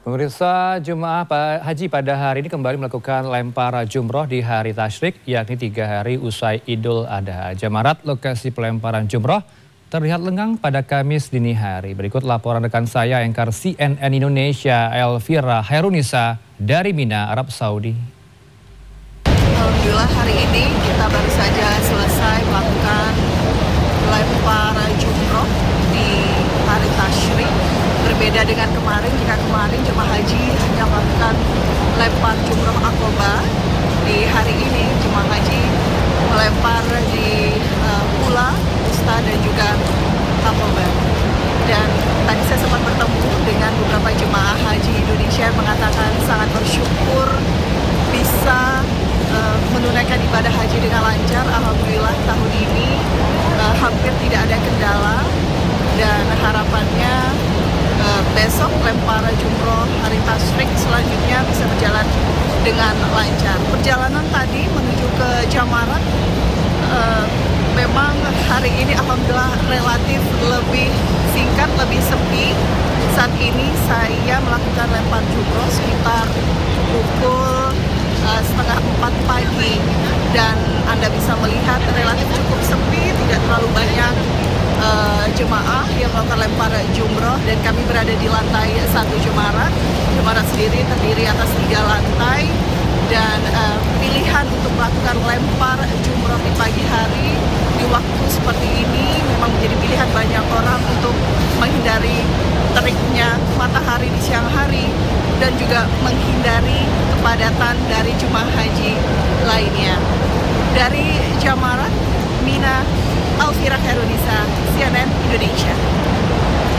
Pemirsa jemaah haji pada hari ini kembali melakukan lempar jumroh di hari tasyrik, yakni 3 hari usai Idul Adha. Jamarat lokasi pelemparan jumroh terlihat lengang pada Kamis dini hari. Berikut laporan rekan saya, anchor CNN Indonesia Elvira Hairunisa dari Mina, Arab Saudi. Alhamdulillah hari ini kita baru saja selesai melakukan lempar jumroh di hari tasyrik. Berbeda dengan kemarin, jika kemarin jemaah haji hanya melakukan lempar jumroh akobah, di hari ini jemaah haji melempar di Ula, Usta dan juga akobah. Dan tadi saya sempat bertemu dengan beberapa jemaah haji Indonesia yang mengatakan sangat bersyukur bisa menunaikan ibadah haji dengan lancar. Alhamdulillah tahun ini hampir tidak ada kendala, dan harapannya besok lempar jumroh hari tasyrik selanjutnya bisa berjalan dengan lancar. Perjalanan tadi menuju ke Jamarat memang hari ini alhamdulillah relatif lebih singkat, lebih sepi. Saat ini saya melakukan lempar jumroh sekitar pukul 3:30 pagi, dan Anda bisa melihat relatif cukup sepi, tidak terlalu banyak jemaah yang melakukan lempar jumroh, dan kami berada di lantai 1 Jamarat. Jamarat sendiri terdiri atas 3 lantai, dan pilihan untuk melakukan lempar jumroh di pagi hari di waktu seperti ini memang menjadi pilihan banyak orang untuk menghindari teriknya matahari di siang hari dan juga menghindari kepadatan dari jemaah haji lainnya. Dari Jamarat, Mina, Elvira Hairunisa, CNN Indonesia.